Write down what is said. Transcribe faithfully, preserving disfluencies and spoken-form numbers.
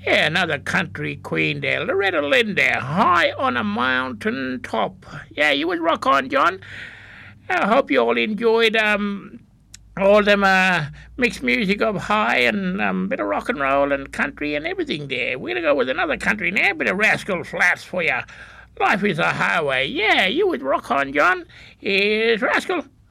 Yeah, another country queen there, Loretta Lynn there, high on a mountain top. Yeah, you was rock on, John. I hope you all enjoyed um all them uh, mixed music of high and um, bit of rock and roll and country and everything there. We're gonna go with another country now, bit of Rascal Flats for you. Life is a highway. Yeah, you would rock on, John. Here's Rascal.